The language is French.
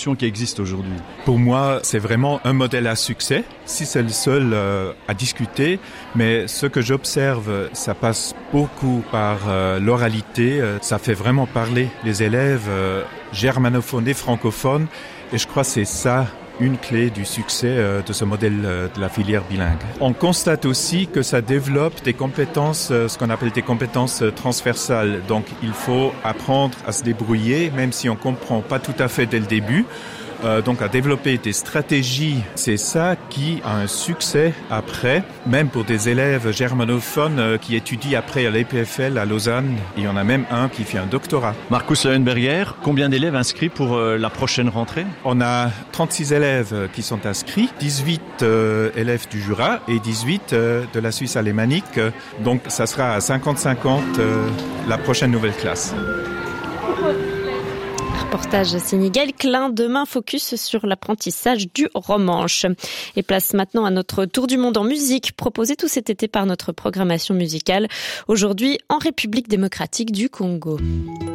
institutions qui existent aujourd'hui. Pour moi, c'est vraiment un modèle à succès, si c'est le seul à discuter. Mais ce que j'observe, ça passe beaucoup par l'oralité. Ça fait vraiment parler les élèves germanophones et francophones. Et je crois que c'est ça une clé du succès de ce modèle de la filière bilingue. On constate aussi que ça développe des compétences, ce qu'on appelle des compétences transversales. Donc il faut apprendre à se débrouiller, même si on ne comprend pas tout à fait dès le début. Donc à développer des stratégies, c'est ça qui a un succès après, même pour des élèves germanophones qui étudient après à l'EPFL à Lausanne. Il y en a même un qui fait un doctorat. Marcus Leuenberger, combien d'élèves inscrits pour la prochaine rentrée ? On a 36 élèves qui sont inscrits, 18 élèves du Jura et 18 de la Suisse alémanique. Donc ça sera à 50-50 la prochaine nouvelle classe. Reportage signé Gaël Klein, demain focus sur l'apprentissage du romanche. Et place maintenant à notre tour du monde en musique, proposé tout cet été par notre programmation musicale. Aujourd'hui en République démocratique du Congo.